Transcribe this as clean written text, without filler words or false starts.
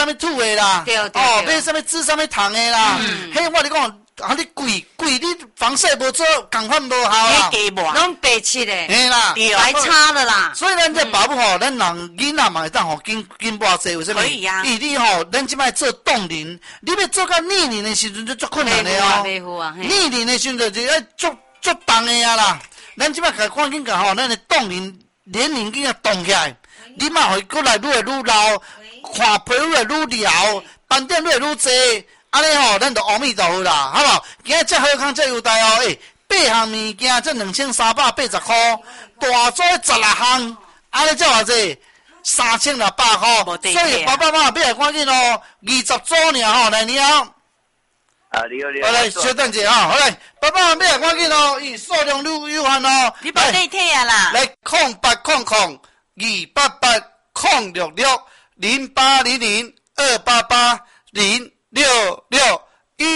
什么土的啦，买什么籽什么糖的啦，嘿，我跟你讲。啊！你贵，你防晒无做，共款无效啦。 你加无，拢白切的， 嘿啦， 白差了啦。 所以咱这保护吼，咱人囡仔嘛会当吼紧跋济，为什么？ 可以啊。 伊你吼，咱即摆做冻龄，你要做到逆龄的时阵就足困难的哦。逆龄的时阵就要足重的啊啦。咱即摆赶紧甲吼，咱的冻龄年龄紧啊冻起来，你嘛会过来愈来愈老，看皮愈来愈了，斑点愈来愈济。安尼吼，咱就阿弥陀佛啦，好不好？今日这好康这优待哦，8项物件这2380块，大组16项，安尼才偌济，3600块。所以爸爸妈妈要来赶紧哦，20组尔吼，来你好。 你好。 来，稍等一下哈，好来，爸爸妈妈要来赶紧哦，伊数量有限哦。 你把内贴啊啦。 来，0800-288-066-0800-288-0。